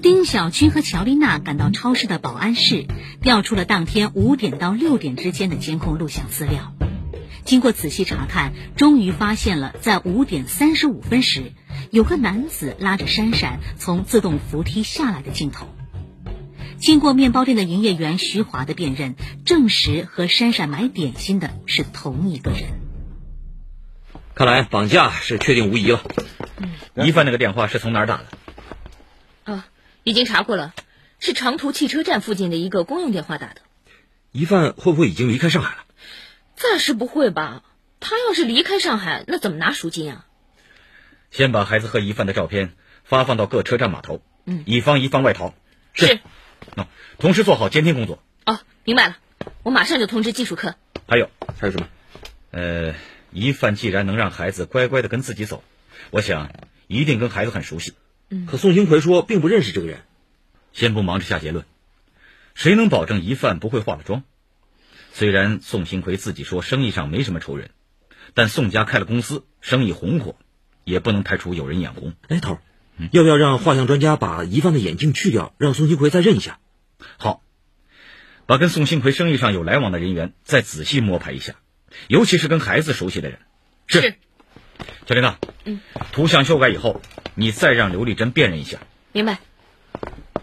丁小军和乔丽娜赶到超市的保安室，调出了当天5点到6点之间的监控录像资料。经过仔细查看，终于发现了在5点35分时，有个男子拉着珊珊从自动扶梯下来的镜头。经过面包店的营业员徐华的辨认，证实和珊珊买点心的是同一个人。 看来绑架是确定无疑了。 疑犯那个电话是从哪儿打的？ 已经查过了，是长途汽车站附近的一个公用电话打的。 疑犯会不会已经离开上海了？ 暂时不会吧，他要是离开上海，那怎么拿赎金啊？ 先把孩子和疑犯的照片发放到各车站码头，以防疑犯外逃。 是。 同时做好监听工作。 明白了，我马上就通知技术科。 还有什么？ 疑犯既然能让孩子乖乖的跟自己走，我想一定跟孩子很熟悉。 可宋兴奎说并不认识这个人。 先不忙着下结论，谁能保证疑犯不会化了妆？虽然宋兴奎自己说生意上没什么仇人，但宋家开了公司，生意红火，也不能排除有人眼红。 头，要不要让画像专家把疑犯的眼镜去掉，让宋兴奎再认一下？ 好，把跟宋兴奎生意上有来往的人员再仔细摸排一下，尤其是跟孩子熟悉的人。 是。 小琳娜，图像修改以后，你再让刘丽珍辨认一下。 明白。